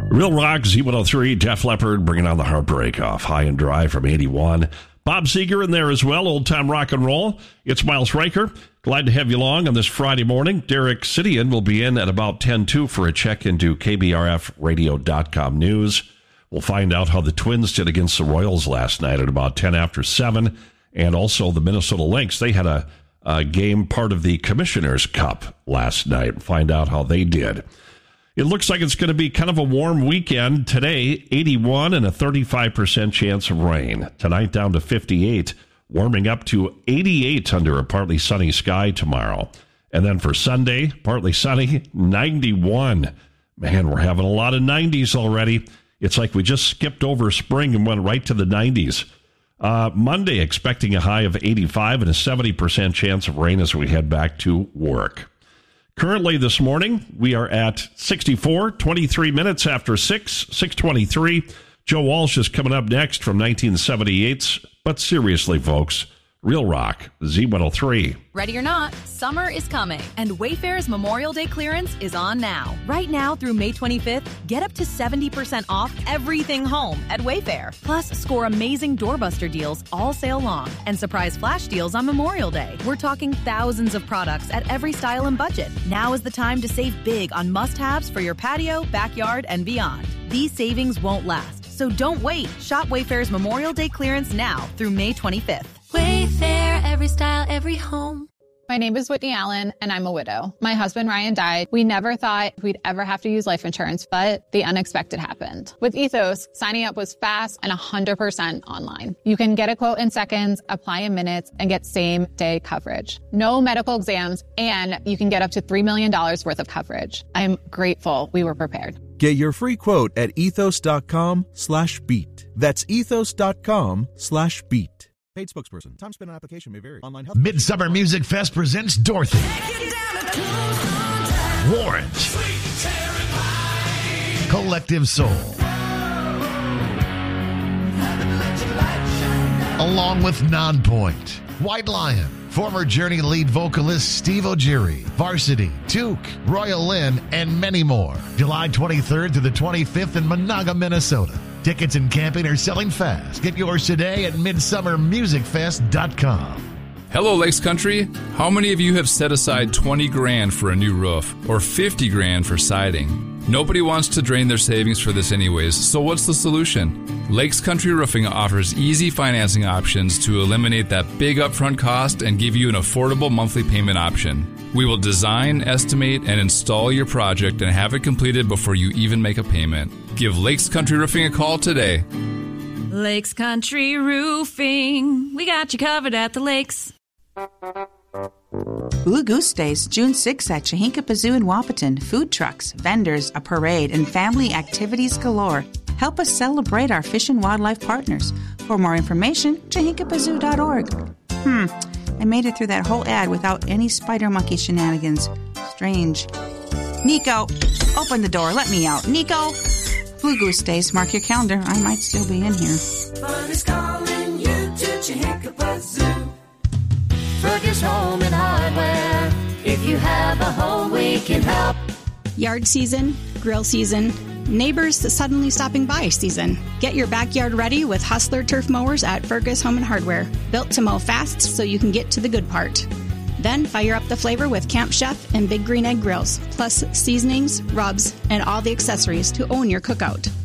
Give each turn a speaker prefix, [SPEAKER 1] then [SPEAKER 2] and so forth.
[SPEAKER 1] Real Rock, Z103, Def Leppard bringing on the heartbreak off High and Dry from 81. Bob Seger in there as well, old time rock and roll. It's Miles Riker. Glad to have you along on this Friday morning. Derek Sidian will be in at about 10:02 for a check into KBRFradio.com news. We'll find out how the Twins did against the Royals last night at about 10 after 7. And also the Minnesota Lynx. They had a game part of the Commissioner's Cup last night. Find out how they did. It looks like it's going to be kind of a warm weekend. Today, 81 and a 35% chance of rain. Tonight, down to 58, warming up to 88 under a partly sunny sky tomorrow. And then for Sunday, partly sunny, 91. Man, we're having a lot of 90s already. It's like we just skipped over spring and went right to the 90s. Monday, expecting a high of 85 and a 70% chance of rain as we head back to work. Currently this morning, we are at 64, 23 minutes after 6:23. Joe Walsh is coming up next from 1978's But Seriously, Folks, Real Rock, Z103.
[SPEAKER 2] Ready or not, summer is coming, and Wayfair's Memorial Day clearance is on now. Right now through May 25th, get up to 70% off everything home at Wayfair. Plus, score amazing doorbuster deals all sale long and surprise flash deals on Memorial Day. We're talking thousands of products at every style and budget. Now is the time to save big on must-haves for your patio, backyard, and beyond. These savings won't last, so don't wait. Shop Wayfair's Memorial Day clearance now through May 25th.
[SPEAKER 3] Wayfair, every style, every home.
[SPEAKER 4] My name is Whitney Allen, and I'm a widow. My husband, Ryan, died. We never thought we'd ever have to use life insurance, but the unexpected happened. With Ethos, signing up was fast and 100% online. You can get a quote in seconds, apply in minutes, and get same-day coverage. No medical exams, and you can get up to $3 million worth of coverage. I'm grateful we were prepared.
[SPEAKER 5] Get your free quote at ethos.com/beat. That's ethos.com/beat. Paid spokesperson. Time spent on application may vary. Online health.
[SPEAKER 6] Midsummer Music Fest presents Dorothy, Warrant, Collective Soul, along with Nonpoint, White Lion, former Journey lead vocalist Steve O'Geary, Varsity, Duke, Royal Lynn, and many more. July 23rd to the 25th in Monaga, Minnesota. Tickets and camping are selling fast. Get yours today at midsummermusicfest.com.
[SPEAKER 7] Hello, Lakes Country. How many of you have set aside $20,000 for a new roof or $50,000 for siding? Nobody wants to drain their savings for this anyways, so what's the solution? Lakes Country Roofing offers easy financing options to eliminate that big upfront cost and give you an affordable monthly payment option. We will design, estimate, and install your project and have it completed before you even make a payment. Give Lakes Country Roofing a call today.
[SPEAKER 3] Lakes Country Roofing. We got you covered at the lakes.
[SPEAKER 8] Blue Goose Days, June 6th at Chahinka Zoo in Wapaton. Food trucks, vendors, a parade, and family activities galore. Help us celebrate our fish and wildlife partners. For more information, chahinkapazoo.org. I made it through that whole ad without any spider monkey shenanigans. Strange. Nico, open the door. Let me out. Nico! Blue Goose Days. Mark your calendar. I might still be in here.
[SPEAKER 9] Fun is calling you to Chahinkapazoo. Fergus Home and Hardware. If you have a home, we can help.
[SPEAKER 10] Yard season, grill season, neighbors suddenly stopping by season. Get your backyard ready with Hustler turf mowers at Fergus Home and Hardware. Built to mow fast so you can get to the good part. Then fire up the flavor with Camp Chef and Big Green Egg grills, plus seasonings, rubs, and all the accessories to own your cookout.